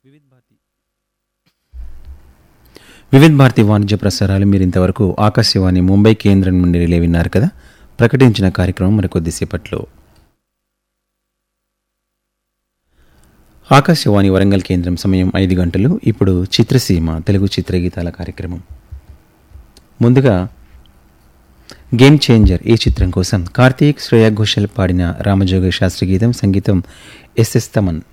వివిధ భారతి వాణిజ్య ప్రసారాలు మీరు ఇంతవరకు ఆకాశవాణి ముంబై కేంద్రం నుండి రిలే విన్నారు కదా. ప్రకటించిన కార్యక్రమం మరికొద్దిసేపట్లో. ఆకాశవాణి వరంగల్ కేంద్రం సమయం 5 గంటలు. ఇప్పుడు చిత్రసీమ తెలుగు చిత్రగీతాల కార్యక్రమం. ముందుగా గేమ్ చేంజర్ ఈ చిత్రం కోసం కార్తీక్ శ్రేయా ఘోషల్ పాడిన రామజోగ శాస్త్రి గీతం, సంగీతం ఎస్ఎస్ తమన్.